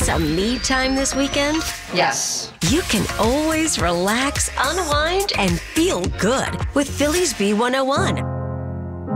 some me time this weekend? Yes. You can always relax, unwind, and feel good with Phillies B101.